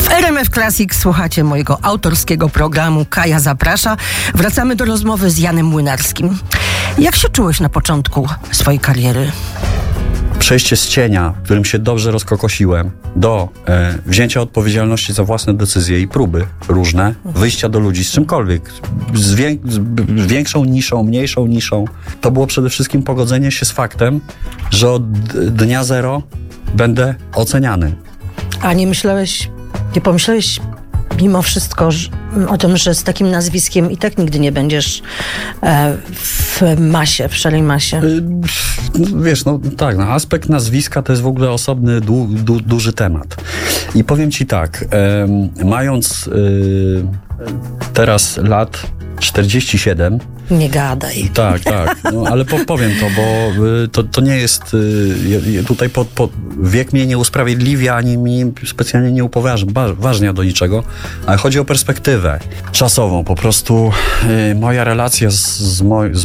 W RMF Classic słuchacie mojego autorskiego programu Kaja Zaprasza. Wracamy do rozmowy z Janem Młynarskim. Jak się czułeś na początku swojej kariery? Przejście z cienia, w którym się dobrze rozkokosiłem, do wzięcia odpowiedzialności za własne decyzje i próby różne, wyjścia do ludzi z czymkolwiek, z większą niszą, mniejszą niszą. To było przede wszystkim pogodzenie się z faktem, że od dnia zero będę oceniany. A nie pomyślałeś mimo wszystko o tym, że z takim nazwiskiem i tak nigdy nie będziesz w szalej masie? Wiesz, tak, aspekt nazwiska to jest w ogóle osobny, duży temat. I powiem ci tak, mając teraz lat 47. Nie gadaj. Tak, ale powiem to, bo to nie jest, tutaj wiek mnie nie usprawiedliwia, ani mi specjalnie nie upoważnia do niczego, ale chodzi o perspektywę czasową. Po prostu moja relacja z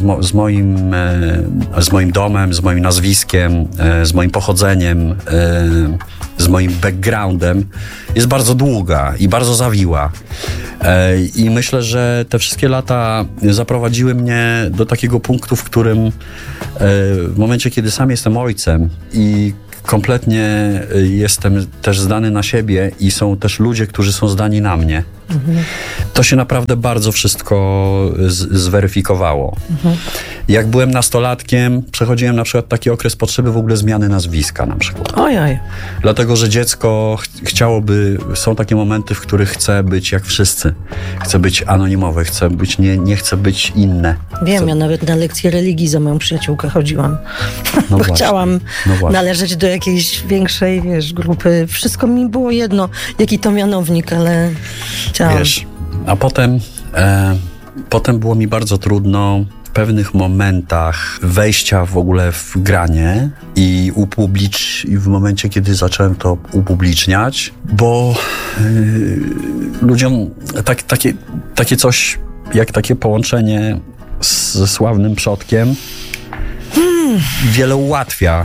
moim domem, z moim nazwiskiem, z moim pochodzeniem, z moim backgroundem jest bardzo długa i bardzo zawiła. I myślę, że te wszystkie lata zaprowadziły mnie do takiego punktu, w którym w momencie, kiedy sam jestem ojcem i kompletnie jestem też zdany na siebie i są też ludzie, którzy są zdani na mnie, to się naprawdę bardzo wszystko zweryfikowało. Jak byłem nastolatkiem, przechodziłem na przykład taki okres potrzeby w ogóle zmiany nazwiska na przykład. Ojoj. Dlatego, że dziecko są takie momenty, w których chce być jak wszyscy. Chce być anonimowe, nie chce być inne. Wiem, ja nawet na lekcję religii za moją przyjaciółkę chodziłam. Bo właśnie, chciałam należeć do jakiejś większej, grupy. Wszystko mi było jedno, jaki to mianownik, ale chciałam. Wiesz, a potem było mi bardzo trudno w pewnych momentach wejścia w ogóle w granie i w momencie, kiedy zacząłem to upubliczniać, bo ludziom takie coś, jak takie połączenie ze sławnym przodkiem wiele ułatwia.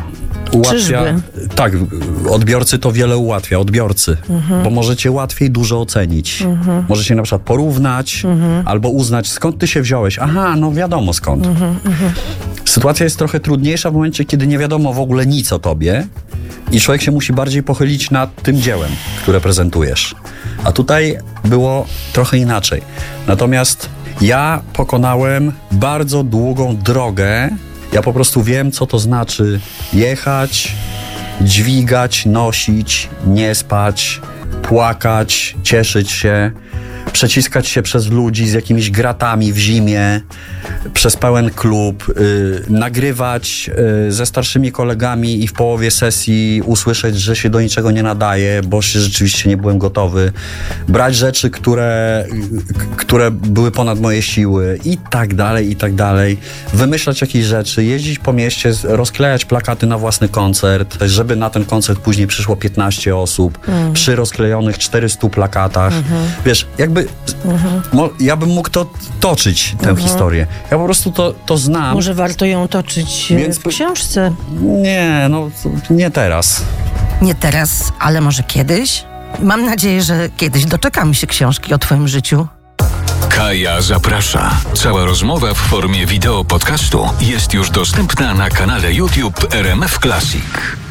Tak, odbiorcy to wiele ułatwia, bo możecie łatwiej dużo ocenić. Możecie na przykład porównać albo uznać, skąd ty się wziąłeś. Aha, no wiadomo skąd. Sytuacja jest trochę trudniejsza w momencie, kiedy nie wiadomo w ogóle nic o tobie i człowiek się musi bardziej pochylić nad tym dziełem, które prezentujesz. A tutaj było trochę inaczej. Natomiast ja pokonałem bardzo długą drogę. Ja po prostu wiem, co to znaczy jechać, dźwigać, nosić, nie spać, płakać, cieszyć się, przeciskać się przez ludzi z jakimiś gratami w zimie, przez pełen klub, nagrywać ze starszymi kolegami i w połowie sesji usłyszeć, że się do niczego nie nadaje, bo się rzeczywiście nie byłem gotowy, brać rzeczy, które były ponad moje siły i tak dalej, wymyślać jakieś rzeczy, jeździć po mieście, rozklejać plakaty na własny koncert, żeby na ten koncert później przyszło 15 osób przy rozklejonych 400 plakatach. Wiesz, ja bym mógł toczyć tę historię. Ja po prostu to znam. Może warto ją toczyć w książce? Nie teraz. Nie teraz, ale może kiedyś? Mam nadzieję, że kiedyś doczekamy się książki o twoim życiu. Kaja zaprasza. Cała rozmowa w formie wideo podcastu jest już dostępna na kanale YouTube RMF Classic.